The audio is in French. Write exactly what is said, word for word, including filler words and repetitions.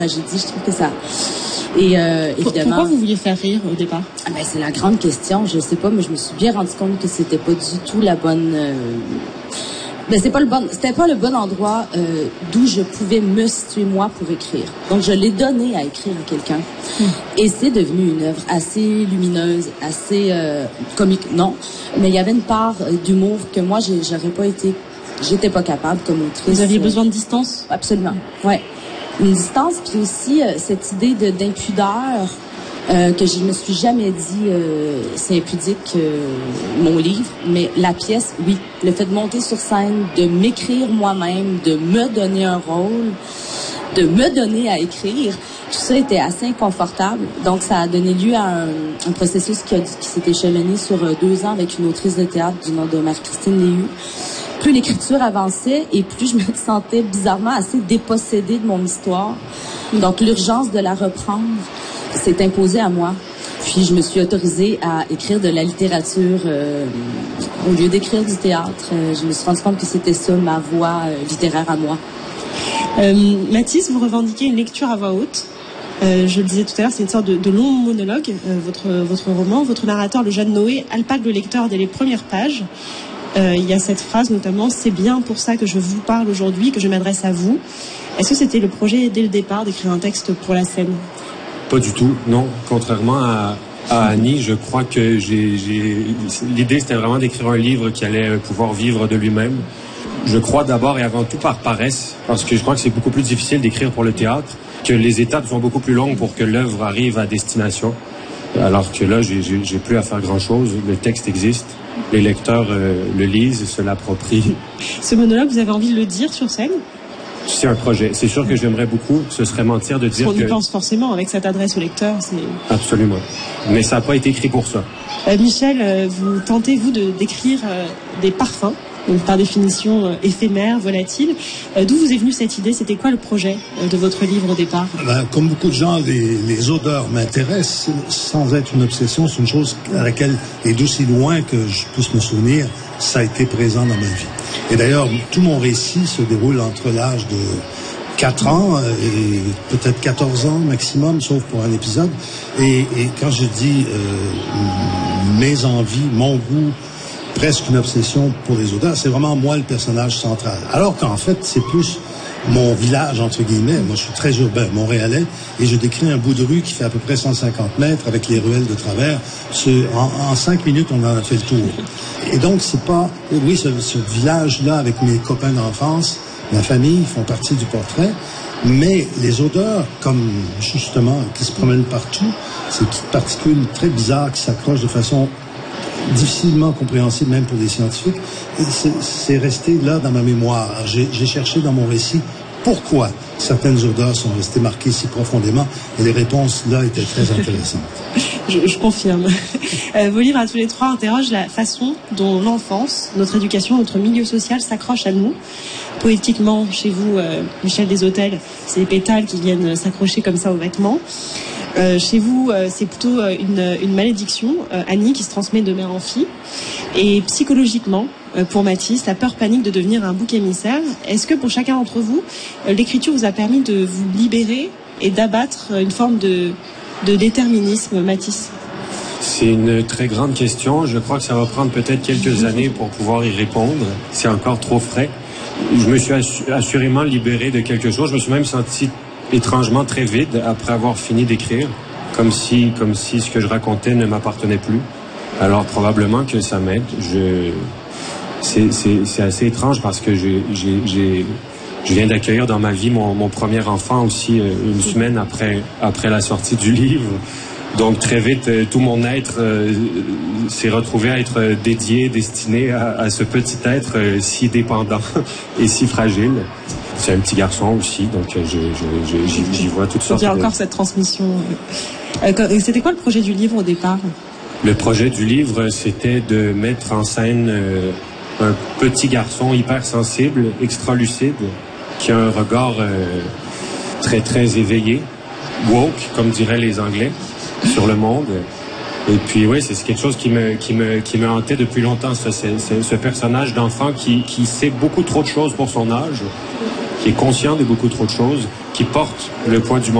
tragédie, je trouve que ça... Et euh, évidemment... Pourquoi vous vouliez faire rire au départ? Ah ben, c'est la grande question, je sais pas, mais je me suis bien rendu compte que c'était pas du tout la bonne... Euh... Ben, c'est pas le bon, c'était pas le bon endroit euh, d'où je pouvais me situer moi pour écrire. Donc je l'ai donné à écrire à quelqu'un. Mmh. Et c'est devenu une œuvre assez lumineuse, assez euh, comique, non. Mais il y avait une part euh, d'humour que moi j'ai, j'aurais pas été, j'étais pas capable comme autrice. Vous aviez euh, besoin de distance? Absolument, ouais. Une distance, puis aussi euh, cette idée de, d'impudeur euh, que je me suis jamais dit euh, c'est impudique euh, mon livre, mais la pièce, oui. Le fait de monter sur scène, de m'écrire moi-même, de me donner un rôle, de me donner à écrire, tout ça était assez inconfortable. Donc ça a donné lieu à un, un processus qui, a, qui s'est échelonné sur deux ans avec une autrice de théâtre du nom de Marie-Christine Léhu. Plus l'écriture avançait et plus je me sentais bizarrement assez dépossédée de mon histoire. Donc l'urgence de la reprendre s'est imposée à moi. Puis je me suis autorisée à écrire de la littérature euh, au lieu d'écrire du théâtre. Euh, je me suis rendu compte que c'était ça ma voie euh, littéraire à moi. Euh, Mathis, vous revendiquez une lecture à voix haute. Euh, je le disais tout à l'heure, c'est une sorte de, de long monologue, euh, votre, votre roman. Votre narrateur, le jeune Noé, alpague le lecteur dès les premières pages. Euh, il y a cette phrase notamment, c'est bien pour ça que je vous parle aujourd'hui, que je m'adresse à vous. Est-ce que c'était le projet dès le départ d'écrire un texte pour la scène? Pas du tout, non. Contrairement à, à Annie, je crois que j'ai, j'ai... l'idée c'était vraiment d'écrire un livre qui allait pouvoir vivre de lui-même. Je crois d'abord et avant tout par paresse, parce que je crois que c'est beaucoup plus difficile d'écrire pour le théâtre, que les étapes sont beaucoup plus longues pour que l'œuvre arrive à destination. Alors que là, j'ai, j'ai, j'ai plus à faire grand-chose. Le texte existe. Les lecteurs euh, le lisent, se l'approprient. Ce monologue, vous avez envie de le dire sur scène? C'est un projet. C'est sûr que j'aimerais beaucoup. Ce serait mentir de dire On que... y pense forcément avec cette adresse au lecteur. C'est... Absolument. Mais ça n'a pas été écrit pour ça. Euh, Michel, euh, vous tentez, vous, de, d'écrire euh, des parfums, donc par définition euh, éphémères, volatiles. Euh, d'où vous est venue cette idée? C'était quoi le projet euh, de votre livre au départ? Ben, comme beaucoup de gens, les, les odeurs m'intéressent sans être une obsession. C'est une chose à laquelle, et d'aussi loin que je puisse me souvenir, ça a été présent dans ma vie. Et d'ailleurs, tout mon récit se déroule entre l'âge de quatre ans et peut-être quatorze ans maximum, sauf pour un épisode. Et, et quand je dis euh, mes envies, mon goût, presque une obsession pour les odeurs, c'est vraiment moi le personnage central. Alors qu'en fait, c'est plus mon village, entre guillemets. Moi, je suis très urbain, montréalais, et je décris un bout de rue qui fait à peu près cent cinquante mètres avec les ruelles de travers. Ce, en, en cinq minutes, on en a fait le tour. Et donc, c'est pas... Oui, ce, ce village-là, avec mes copains d'enfance, ma famille, font partie du portrait, mais les odeurs, comme justement, qui se promènent partout, ces petites particules très bizarres qui s'accrochent de façon difficilement compréhensible même pour des scientifiques, c'est, c'est resté là dans ma mémoire. J'ai, j'ai cherché dans mon récit pourquoi certaines odeurs sont restées marquées si profondément, et les réponses là étaient très intéressantes. je, je confirme. Euh, vos livres à tous les trois interrogent la façon dont l'enfance, notre éducation, notre milieu social s'accroche à nous. Poétiquement, chez vous, euh, Michel Deshôtels, c'est les pétales qui viennent s'accrocher comme ça aux vêtements. Euh, chez vous, euh, c'est plutôt euh, une, une malédiction, euh, Annie, qui se transmet de mère en fille. Et psychologiquement, euh, pour Mathis, la peur panique de devenir un bouc émissaire. Est-ce que pour chacun d'entre vous, euh, l'écriture vous a permis de vous libérer et d'abattre euh, une forme de, de déterminisme, Mathis? C'est une très grande question. Je crois que ça va prendre peut-être quelques années pour pouvoir y répondre. C'est encore trop frais. Je me suis assu- assurément libéré de quelque chose. Je me suis même senti étrangement très vide après avoir fini d'écrire, comme si, comme si ce que je racontais ne m'appartenait plus. Alors probablement que ça m'aide. Je, c'est, c'est, c'est assez étrange parce que j'ai, j'ai, j'ai, je viens d'accueillir dans ma vie mon, mon premier enfant aussi une semaine après, après la sortie du livre. Donc très vite, tout mon être euh, s'est retrouvé à être dédié, destiné à, à ce petit être euh, si dépendant et si fragile. C'est un petit garçon aussi, donc je, je, je, j'y, j'y vois toutes sortes. Il y a encore cette transmission. Euh, c'était quoi le projet du livre au départ? Le projet du livre, c'était de mettre en scène euh, un petit garçon hypersensible, extra-lucide, qui a un regard euh, très très éveillé, woke, comme diraient les Anglais, sur le monde. Et puis oui, c'est quelque chose qui me qui me qui me hantait depuis longtemps. Ça, c'est, c'est ce personnage d'enfant qui qui sait beaucoup trop de choses pour son âge, qui est conscient de beaucoup trop de choses, qui qui porte le poids du monde